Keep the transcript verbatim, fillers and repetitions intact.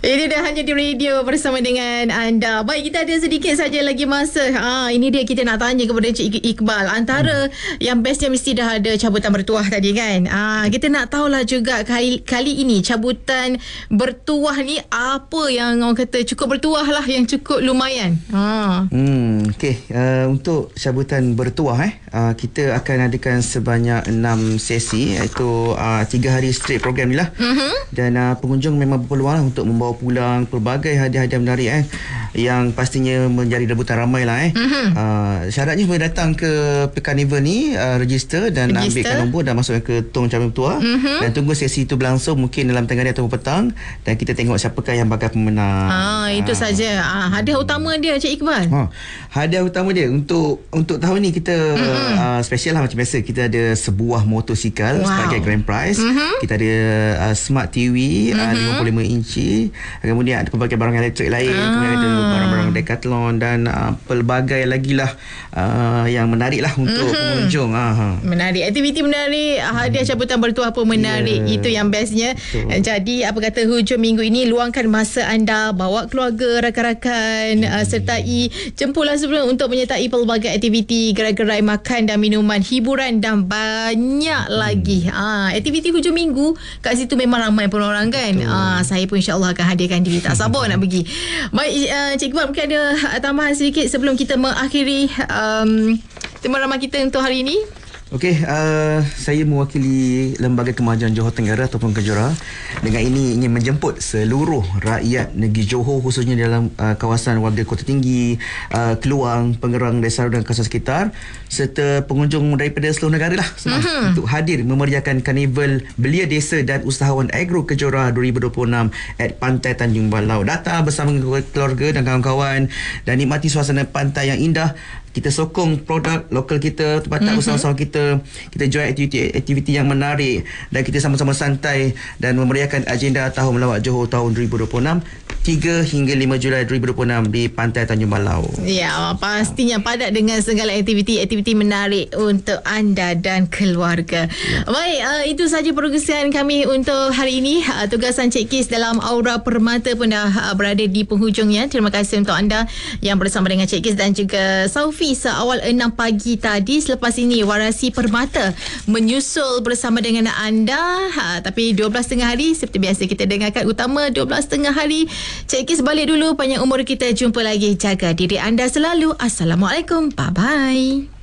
Ini dah hanya di radio bersama dengan anda. Baik, kita ada sedikit saja lagi masa. Ah, ini dia kita nak tanya kepada Encik Iqbal. Antara hmm. yang bestnya mesti dah ada cabutan bertuah tadi kan. Ah, kita nak tahulah juga kali, kali ini cabutan bertuah ni apa yang orang kata cukup bertuah lah, yang cukup lumayan. Ah. Hmm, okey, uh, untuk cabutan bertuah eh uh, kita akan adakan sebanyak enam sesi, iaitu uh, tiga hari straight program ni lah. Mm-hmm. Dan uh, pengunjung memang berpeluang lah untuk membawa pulang pelbagai hadiah-hadiah menarik eh yang pastinya menjadi rebutan ramai lah eh. Mm-hmm. Uh, syaratnya boleh datang ke Carnival ni, uh, register dan register. ambilkan nombor dan masukkan ke tong cabutan bertuah. Mm-hmm. Dan tunggu sesi itu berlangsung mungkin dalam tengah hari atau petang, dan kita tengok siapakah yang bakal pemenang. Ah, itu uh. saja. Ah, hadiah utama dia Cik Iqbal. Ha, hadiah utama dia untuk untuk tahun ni kita mm-hmm. uh, special lah macam biasa. Kita ada sebuah motosikal wow. sebagai grand prize. Mm-hmm. Kita ada uh, smart T V mm-hmm. uh, lima puluh lima inci. Kemudian ada pelbagai barang elektrik lain. Ah. Kemudian ada barang-barang Decathlon dan uh, pelbagai lagi lah uh, yang menarik lah untuk mm-hmm. pengunjung. Uh, menarik. Aktiviti menarik. Hadiah cabutan bertuah pun menarik. Yeah. Itu yang bestnya. Betul. Jadi apa kata hujung minggu ini, luangkan masa anda, bawa keluarga, rakan-rakan, mm. uh, sertai jemputlah sebelum untuk menyertai pelbagai aktiviti, gerai-gerai makan dan minuman, hiburan dan banyak mm. lagi. Ah, aktiviti hujung minggu kat situ memang ramai pun orang kan. Ah, saya pun insya-Allah akan hadirkan diri. Tak sabar nak pergi. Baik, uh, Cik Iqbal, mungkin ada tambahan sedikit sebelum kita mengakhiri um, tema ramai kita untuk hari ini. Okey, uh, saya mewakili Lembaga Kemajuan Johor Tenggara ataupun Kejora dengan ini ingin menjemput seluruh rakyat negeri Johor, khususnya dalam uh, kawasan warga Kota Tinggi, uh, Keluang, Pengerang, Desa dan kawasan sekitar, serta pengunjung daripada seluruh negara lah uh-huh. untuk hadir memeriahkan Karnival Belia Desa dan Usahawan Agro Kejora dua ribu dua puluh enam at Pantai Tanjung Balau. Datang bersama keluarga dan kawan-kawan dan nikmati suasana pantai yang indah. Kita sokong produk lokal kita, tempatan mm-hmm. usaha-usaha kita. Kita join aktiviti-aktiviti yang menarik dan kita sama-sama santai dan memeriahkan agenda Tahun Melawat Johor tahun dua ribu dua puluh enam tiga hingga lima Julai dua ribu dua puluh enam di Pantai Tanjung Balau. Ya, pastinya padat dengan segala aktiviti-aktiviti menarik untuk anda dan keluarga. Ya. Baik, uh, itu sahaja progresian kami untuk hari ini. Uh, tugasan Cik Kis dalam Aura Permata pun dah uh, berada di penghujungnya. Terima kasih untuk anda yang bersama dengan Cik Kis dan juga Saufi seawal enam pagi tadi. Selepas ini Warasi Permata menyusul bersama dengan anda. Ha, tapi dua belas tengah hari seperti biasa kita dengarkan utama dua belas tengah hari. Cik Kis balik dulu, panjang umur kita, jumpa lagi. Jaga diri anda selalu. Assalamualaikum. Bye bye.